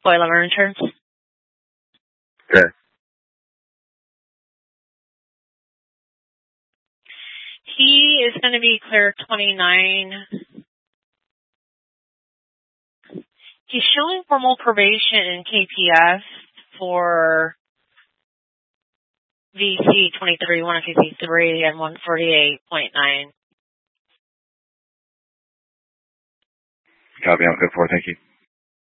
Boiler Insurance. Okay. He is going to be clear 29. He's showing formal probation in KPS for VC 23, 153, and 148.9. Copy. I'm good for. Thank you.